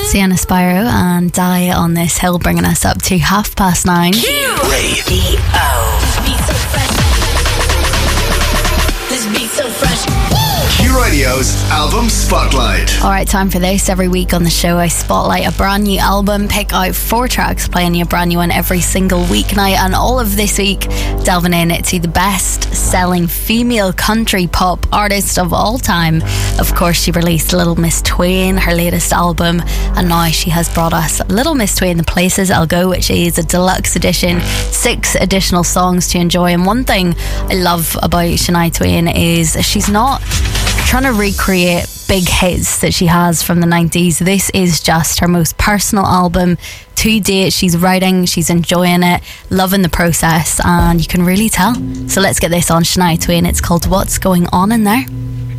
Sienna Spyro and Die on This Hill, bringing us up to 9:30. Q Radio's Album Spotlight. Alright, time for this. Every week on the show I spotlight a brand new album, pick out 4 tracks, playing you a brand new one every single weeknight, and all of this week delving in to the best selling female country pop artist of all time. Of course, she released Little Miss Twain, her latest album, and now she has brought us Little Miss Twain, The Places I'll Go, which is a deluxe edition, 6 additional songs to enjoy. And one thing I love about Shania Twain is she's not trying to recreate big hits that she has from the 90s. This is just her most personal album to date. She's writing, she's enjoying it, loving the process, and you can really tell. So let's get this on Shania Twain. It's called What's Going On in There.